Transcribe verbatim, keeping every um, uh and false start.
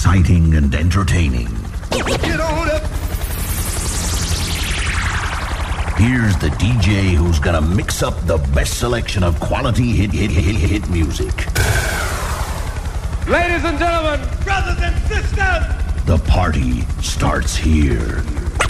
exciting and entertaining. Get on up. Here's the D J who's gonna mix up the best selection of quality hit hit hit hit, hit music. Ladies and gentlemen, brothers and sisters, the party starts here.